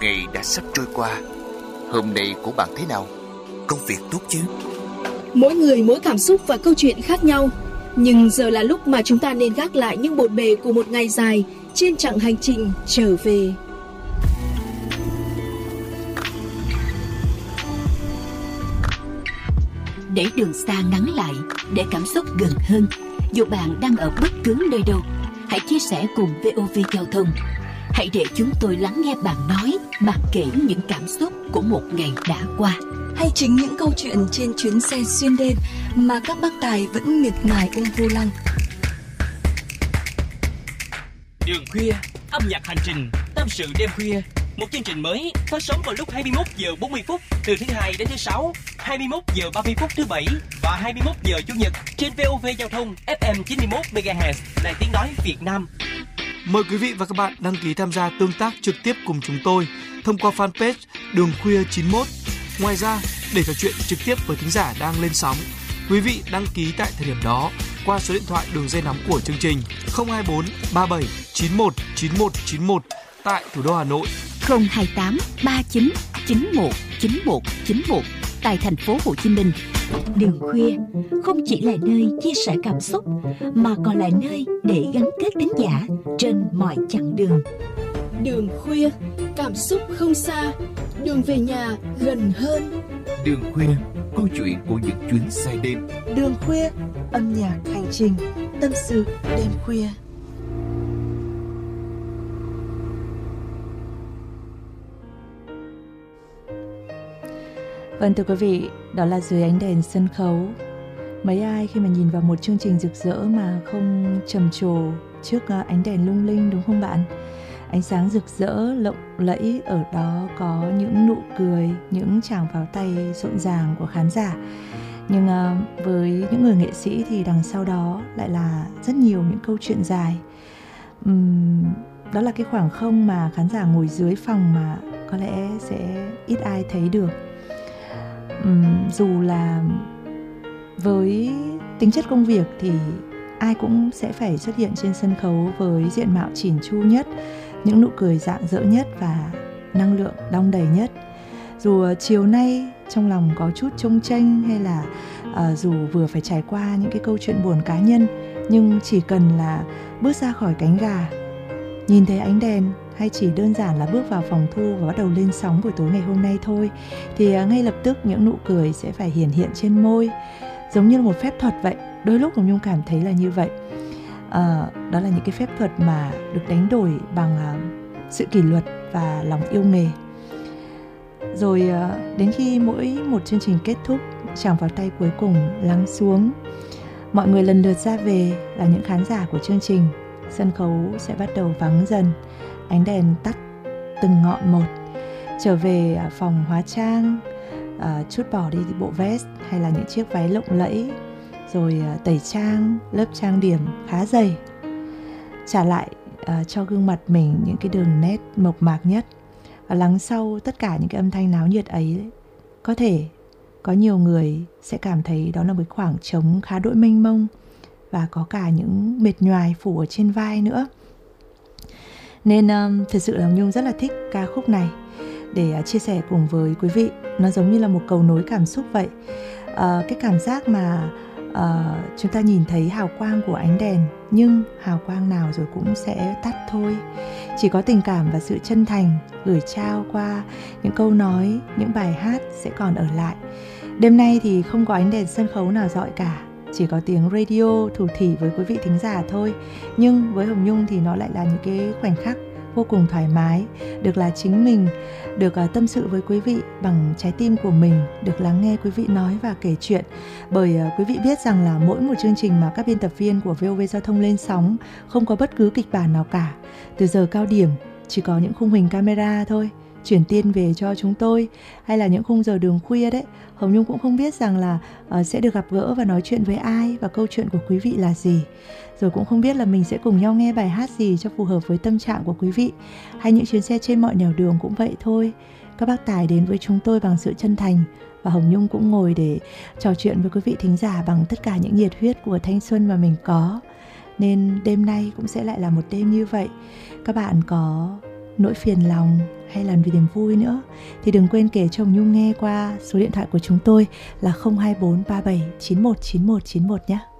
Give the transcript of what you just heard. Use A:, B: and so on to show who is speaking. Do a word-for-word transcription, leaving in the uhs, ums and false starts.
A: ngày đã sắp trôi qua. Hôm nay của bạn thế nào? Công việc tốt chứ?
B: Mỗi người mỗi cảm xúc và câu chuyện khác nhau. Nhưng giờ là lúc mà chúng ta nên gác lại những bộn bề của một ngày dài trên chặng hành trình trở về.
C: Để đường xa ngắn lại, để cảm xúc gần hơn, dù bạn đang ở bất cứ nơi đâu, hãy chia sẻ cùng vê o vê Giao thông. Hãy để chúng tôi lắng nghe bạn nói, bạn kể những cảm xúc của một ngày đã qua.
D: Hay chính những câu chuyện trên chuyến xe xuyên đêm mà các bác tài vẫn miệt mài ôm vô lăng.
E: Đường khuya, âm nhạc hành trình, tâm sự đêm khuya. Một chương trình mới phát sóng vào lúc hai mươi mốt giờ bốn mươi phút từ thứ hai đến thứ sáu, hai mươi mốt giờ ba mươi phút thứ bảy và hai mươi mốt giờ chủ nhật trên vê o vê Giao thông ép em chín mươi mốt mê ga héc Đài Tiếng nói Việt Nam.
F: Mời quý vị và các bạn đăng ký tham gia tương tác trực tiếp cùng chúng tôi thông qua fanpage Đường Khuya chín mốt. Ngoài ra, để trò chuyện trực tiếp với thính giả đang lên sóng, quý vị đăng ký tại thời điểm đó qua số điện thoại đường dây nóng của chương trình không hai bốn ba bảy chín một chín một chín một tại thủ đô Hà Nội,
C: không hai tám ba chín chín một chín một chín một tại thành phố Hồ Chí Minh. Đường khuya không chỉ là nơi chia sẻ cảm xúc mà còn là nơi để gắn kết thính giả trên mọi chặng đường.
B: Đường khuya, cảm xúc không xa, đường về nhà gần hơn.
A: Đường khuya, câu chuyện của những chuyến xe đêm.
G: Đường khuya, âm nhạc hành trình, tâm sự đêm khuya.
H: Vâng, thưa quý vị, đó là Dưới ánh đèn sân khấu. Mấy ai khi mà nhìn vào một chương trình rực rỡ mà không trầm trồ trước ánh đèn lung linh, đúng không bạn? Ánh sáng rực rỡ, lộng lẫy, ở đó có những nụ cười, những tràng pháo tay rộn ràng của khán giả. Nhưng uh, với những người nghệ sĩ thì đằng sau đó lại là rất nhiều những câu chuyện dài. uhm, Đó là cái khoảng không mà khán giả ngồi dưới phòng mà có lẽ sẽ ít ai thấy được. uhm, Dù là với tính chất công việc thì ai cũng sẽ phải xuất hiện trên sân khấu với diện mạo chỉn chu nhất, những nụ cười rạng rỡ nhất và năng lượng đong đầy nhất. Dù chiều nay trong lòng có chút chông chênh hay là uh, dù vừa phải trải qua những cái câu chuyện buồn cá nhân, nhưng chỉ cần là bước ra khỏi cánh gà, nhìn thấy ánh đèn, hay chỉ đơn giản là bước vào phòng thu và bắt đầu lên sóng buổi tối ngày hôm nay thôi, thì uh, ngay lập tức những nụ cười sẽ phải hiển hiện trên môi, giống như là một phép thuật vậy. Đôi lúc Hồng Nhung cảm thấy là như vậy. À, đó là những cái phép thuật mà được đánh đổi bằng uh, sự kỷ luật và lòng yêu nghề. Rồi uh, đến khi mỗi một chương trình kết thúc, tràng pháo tay cuối cùng lắng xuống, mọi người lần lượt ra về là những khán giả của chương trình. Sân khấu sẽ bắt đầu vắng dần, ánh đèn tắt từng ngọn một. Trở về uh, phòng hóa trang, uh, trút bỏ đi bộ vest hay là những chiếc váy lộng lẫy, rồi uh, tẩy trang, lớp trang điểm khá dày, trả lại uh, cho gương mặt mình những cái đường nét mộc mạc nhất. Và lắng sau tất cả những cái âm thanh náo nhiệt ấy, có thể có nhiều người sẽ cảm thấy đó là một khoảng trống khá đỗi mênh mông, và có cả những mệt nhoài phủ ở trên vai nữa. Nên um, thật sự là Nhung rất là thích ca khúc này để uh, chia sẻ cùng với quý vị. Nó giống như là một cầu nối cảm xúc vậy. uh, Cái cảm giác mà uh, chúng ta nhìn thấy hào quang của ánh đèn, nhưng hào quang nào rồi cũng sẽ tắt thôi. Chỉ có tình cảm và sự chân thành gửi trao qua những câu nói, những bài hát sẽ còn ở lại. Đêm nay thì không có ánh đèn sân khấu nào rọi cả, chỉ có tiếng radio thủ thỉ với quý vị thính giả thôi. Nhưng với Hồng Nhung thì nó lại là những cái khoảnh khắc vô cùng thoải mái, được là chính mình, được uh, tâm sự với quý vị bằng trái tim của mình, được lắng nghe quý vị nói và kể chuyện. Bởi uh, quý vị biết rằng là mỗi một chương trình mà các biên tập viên của vê o vê Giao thông lên sóng không có bất cứ kịch bản nào cả. Từ giờ cao điểm chỉ có những khung hình camera thôi, chuyển tiền về cho chúng tôi, hay là những khung giờ đường khuya đấy, Hồng Nhung cũng không biết rằng là uh, sẽ được gặp gỡ và nói chuyện với ai, và câu chuyện của quý vị là gì. Rồi cũng không biết là mình sẽ cùng nhau nghe bài hát gì cho phù hợp với tâm trạng của quý vị. Hay những chuyến xe trên mọi nẻo đường cũng vậy thôi. Các bác tài đến với chúng tôi bằng sự chân thành, và Hồng Nhung cũng ngồi để trò chuyện với quý vị thính giả bằng tất cả những nhiệt huyết của thanh xuân mà mình có. Nên đêm nay cũng sẽ lại là một đêm như vậy. Các bạn có nỗi phiền lòng hay là vì niềm vui nữa thì đừng quên kể cho Hồng Nhung nghe qua số điện thoại của chúng tôi là không hai bốn ba bảy chín một chín một chín một nhé.